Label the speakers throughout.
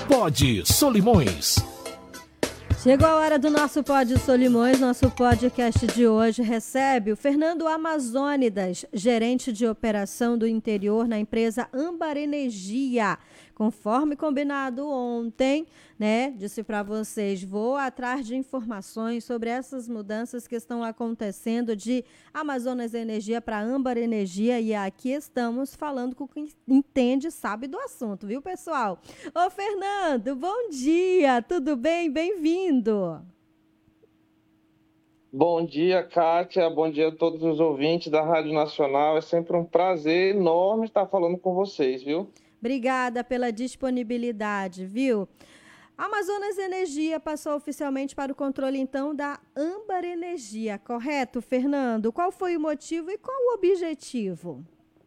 Speaker 1: Pod Solimões.
Speaker 2: Chegou a hora do nosso Pod Solimões. Nosso podcast de hoje recebe o Fernando Amazônidas, gerente de operação do interior na empresa Âmbar Energia. Conforme combinado ontem, disse para vocês, vou atrás de informações sobre essas mudanças que estão acontecendo de Amazonas Energia para Âmbar Energia, e aqui estamos falando com quem entende e sabe do assunto, viu, pessoal? Ô, Fernando, bom dia, tudo bem? Bem-vindo.
Speaker 3: Bom dia, Kátia. Bom dia a todos os ouvintes da Rádio Nacional. É sempre um prazer enorme estar falando com vocês, viu?
Speaker 2: Obrigada pela disponibilidade, viu? A Amazonas Energia passou oficialmente para o controle, então, da Âmbar Energia, correto, Fernando? Qual foi o motivo e qual o objetivo?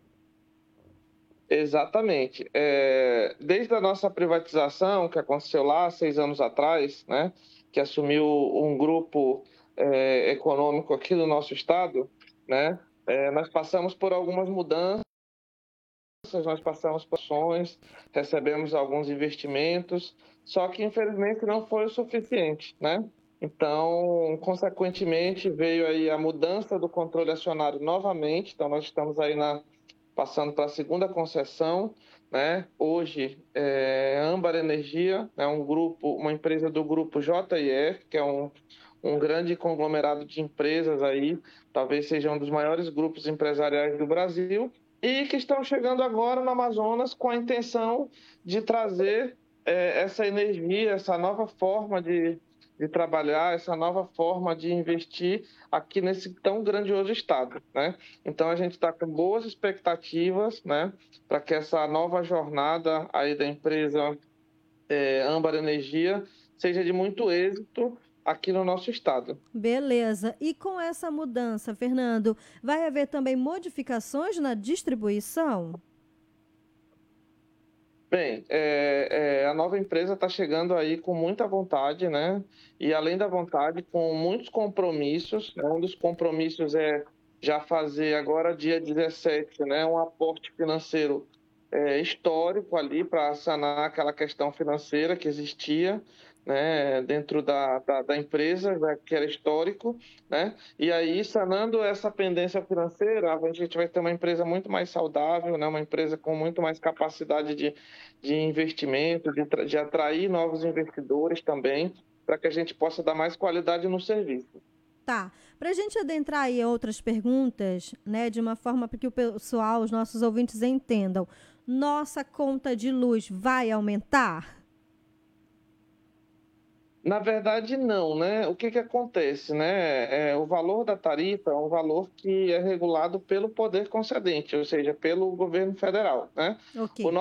Speaker 3: Exatamente. Desde a nossa privatização, que aconteceu lá 6 anos atrás, que assumiu um grupo econômico aqui do nosso estado, nós passamos por algumas mudanças, nós passamos por ações, recebemos alguns investimentos, só que infelizmente não foi o suficiente, Então, consequentemente, veio aí a mudança do controle acionário novamente. Então, nós estamos aí passando para a segunda concessão, Hoje, Âmbar Energia é uma empresa do grupo JIF, que é um grande conglomerado de empresas aí, talvez seja um dos maiores grupos empresariais do Brasil, e que estão chegando agora no Amazonas com a intenção de trazer essa energia, essa nova forma de trabalhar, essa nova forma de investir aqui nesse tão grandioso estado, Então, a gente está com boas expectativas, para que essa nova jornada aí da empresa Âmbar Energia seja de muito êxito aqui no nosso estado.
Speaker 2: Beleza. E com essa mudança, Fernando, vai haver também modificações na distribuição?
Speaker 3: Bem, a nova empresa está chegando aí com muita vontade, E além da vontade, com muitos compromissos. Um dos compromissos é já fazer agora, dia 17, um aporte financeiro histórico ali para sanar aquela questão financeira que existia, dentro da empresa, já que era histórico, E aí, sanando essa pendência financeira, a gente vai ter uma empresa muito mais saudável, uma empresa com muito mais capacidade de investimento, de atrair novos investidores também, para que a gente possa dar mais qualidade no serviço.
Speaker 2: Tá. Para a gente adentrar aí outras perguntas, de uma forma para que o pessoal, os nossos ouvintes entendam, nossa conta de luz vai aumentar?
Speaker 3: Na verdade, não, O que acontece, o valor da tarifa é um valor que é regulado pelo poder concedente, ou seja, pelo governo federal,
Speaker 2: Ok.